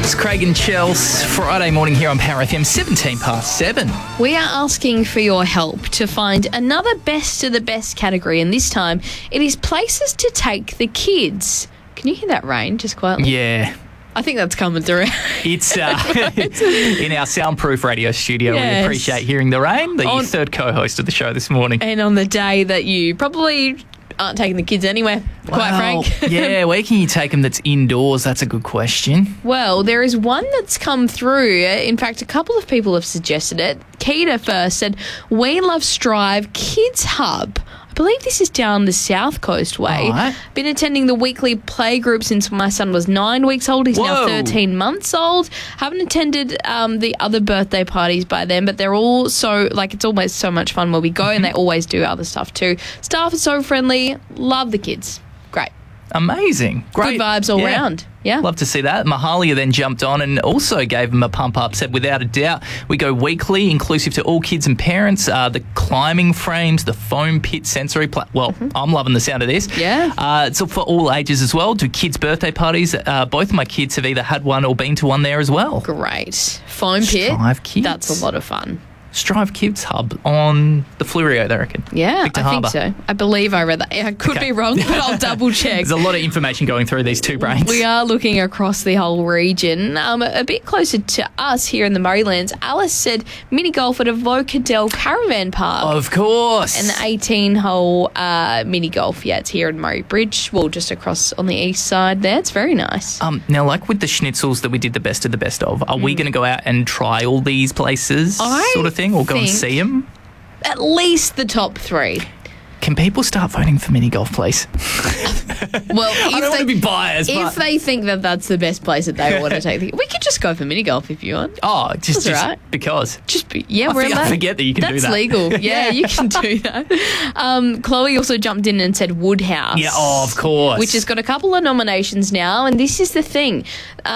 It's Craig and Chels, Friday morning here on Power FM, 7:17. We are asking for your help to find another best of the best category, and this time it is places to take the kids. Can you hear that rain just quietly? Yeah. I think that's coming through. It's in our soundproof radio studio. Yes. We appreciate hearing the rain. The third co-host of the show this morning. And on the day that you probably aren't taking the kids anywhere, quite frank. Yeah, where can you take them that's indoors? That's a good question. Well, there is one that's come through. In fact, a couple of people have suggested it. Keita first said, We Love Strive Kids Hub. I believe this is down the South Coast way. Right. Been attending the weekly play group since my son was 9 weeks old. He's now 13 months old. Haven't attended the other birthday parties by then, but they're all so, it's always so much fun where we go, and they always do other stuff too. Staff are so friendly. Love the kids. Great. Amazing. Great. Good vibes all round. Yeah. Love to see that. Mahalia then jumped on and also gave them a pump up, said without a doubt, we go weekly, inclusive to all kids and parents, the climbing frames, the foam pit sensory I'm loving the sound of this. Yeah. It's for all ages as well. Do kids' birthday parties. Both of my kids have either had one or been to one there as well. Great. Foam pit. Strive Kids. That's a lot of fun. Strive Kids Hub on the Fleurieu, they reckon. Yeah, Victor I Harbour. think so. I believe I read that. I could be wrong, but I'll double check. There's a lot of information going through these two brains. We are looking across the whole region. A bit closer to us here in the Murraylands, Alice said mini golf at a Vocadell Caravan Park. Of course. And the 18-hole mini golf. Yeah, it's here in Murray Bridge. Well, just across on the east side there. It's very nice. Now, like with the schnitzels that we did the best of the best of, are we going to go out and try all these places sort of thing, or go and see them? At least the top three. Can people start voting for mini golf, please? Well, I don't want to be biased. If they think that that's the best place that they want to take, we could just go for mini golf if you want. Oh, just right. Because. I forget that you can do that. That's legal. Yeah, you can do that. Chloe also jumped in and said Woodhouse. Yeah, of course. Which has got a couple of nominations now, and this is the thing.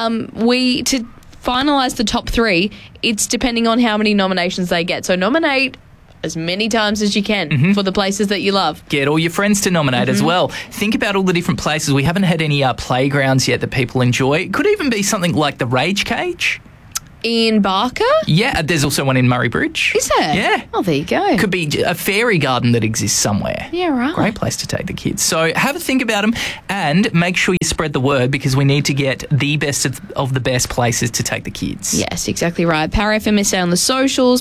To finalise the top three, it's depending on how many nominations they get. So nominate as many times as you can for the places that you love. Get all your friends to nominate as well. Think about all the different places. We haven't had any playgrounds yet that people enjoy. It could even be something like the Rage Cage. In Barker? Yeah, there's also one in Murray Bridge. Is there? Yeah. Oh, there you go. Could be a fairy garden that exists somewhere. Yeah, right. Great place to take the kids. So have a think about them and make sure you spread the word, because we need to get the best of the best places to take the kids. Yes, exactly right. Power FMSA on the socials,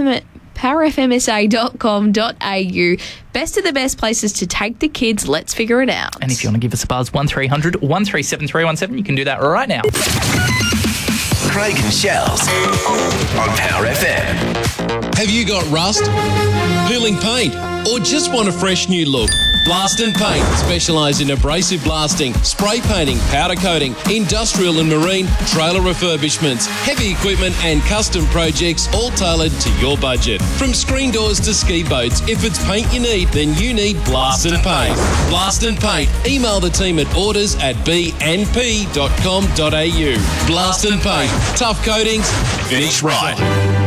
powerfmsa.com.au. Best of the best places to take the kids. Let's figure it out. And if you want to give us a buzz, 1300 137 317, you can do that right now. Craig and Chels on Power FM. Have you got rust, peeling paint, or just want a fresh new look? Blast and Paint specialise in abrasive blasting, spray painting, powder coating, industrial and marine, trailer refurbishments, heavy equipment and custom projects, all tailored to your budget. From screen doors to ski boats, if it's paint you need, then you need Blast and Paint. Blast and Paint. Email the team at orders@bnp.com.au. Blast and Paint. Tough coatings, finish right.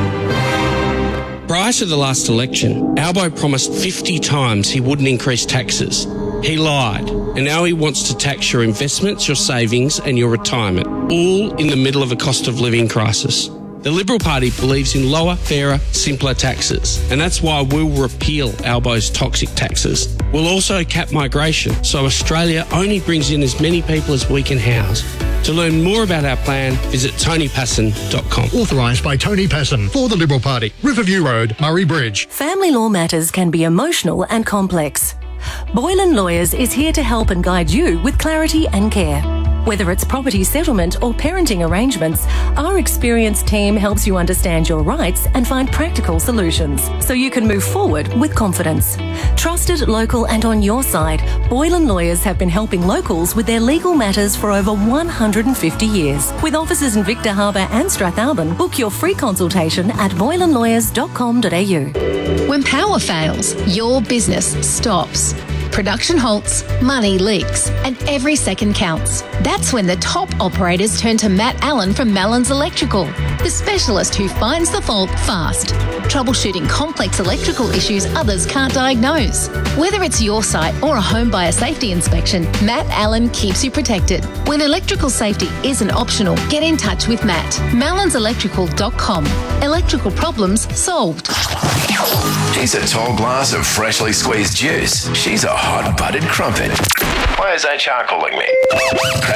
Prior to the last election, Albo promised 50 times he wouldn't increase taxes. He lied, and now he wants to tax your investments, your savings and your retirement, all in the middle of a cost of living crisis. The Liberal Party believes in lower, fairer, simpler taxes, and that's why we'll repeal Albo's toxic taxes. We'll also cap migration, so Australia only brings in as many people as we can house. To learn more about our plan, visit tonypasson.com. Authorised by Tony Passon for the Liberal Party. Riverview Road, Murray Bridge. Family law matters can be emotional and complex. Boylan Lawyers is here to help and guide you with clarity and care. Whether it's property settlement or parenting arrangements, our experienced team helps you understand your rights and find practical solutions so you can move forward with confidence. Trusted, local and on your side, Boylan Lawyers have been helping locals with their legal matters for over 150 years. With offices in Victor Harbour and Strathalbyn, book your free consultation at boylanlawyers.com.au. When power fails, your business stops. Production halts, money leaks, and every second counts. That's when the top operators turn to Matt Allen from Mallon's Electrical, the specialist who finds the fault fast, troubleshooting complex electrical issues others can't diagnose. Whether it's your site or a home buyer safety inspection, Matt Allen keeps you protected. When electrical safety isn't optional, get in touch with Matt. MallonsElectrical.com. Electrical problems solved. He's a tall glass of freshly squeezed juice. She's a hot buttered crumpet. Why is HR calling me?